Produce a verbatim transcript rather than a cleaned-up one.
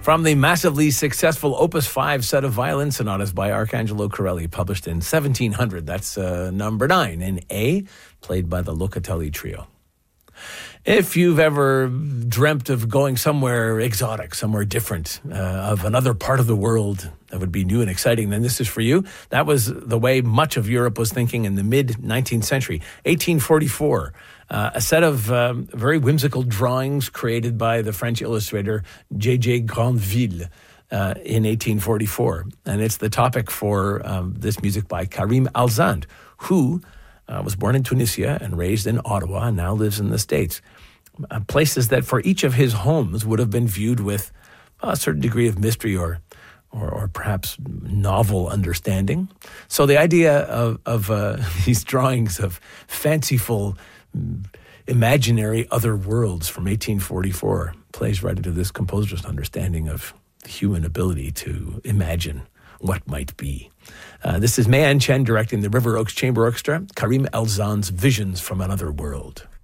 From the massively successful Opus five set of violin sonatas by Arcangelo Corelli, published in seventeen hundred. That's uh, number nine in A, played by the Locatelli Trio. If you've ever dreamt of going somewhere exotic, somewhere different, uh, of another part of the world that would be new and exciting, then this is for you. That was the way much of Europe was thinking in the mid-nineteenth century. eighteen forty-four, uh, a set of um, very whimsical drawings created by the French illustrator J J Grandville uh, in eighteen forty-four. And it's the topic for um, this music by Karim Alzand, who uh, was born in Tunisia and raised in Ottawa and now lives in the States. Uh, places that for each of his homes would have been viewed with a certain degree of mystery or or, or perhaps novel understanding. So the idea of, of uh, these drawings of fanciful, imaginary other worlds from eighteen forty-four plays right into this composer's understanding of the human ability to imagine what might be. Uh, this is Mei An Chen directing the River Oaks Chamber Orchestra, Karim Alzand's Visions from Another World.